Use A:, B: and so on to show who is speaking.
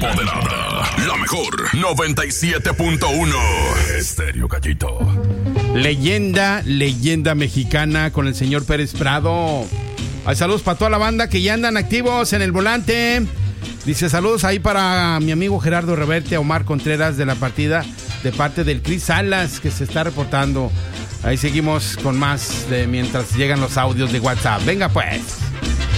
A: empoderada. La mejor 97.1 Estéreo Gallito.
B: Leyenda mexicana con el señor Pérez Prado. Hay saludos para toda la banda que ya andan activos en el volante. Dice saludos ahí para mi amigo Gerardo Reverte, Omar Contreras de la partida, de parte del Cris Salas que se está reportando. Ahí seguimos con más de mientras llegan los audios de WhatsApp. Venga pues.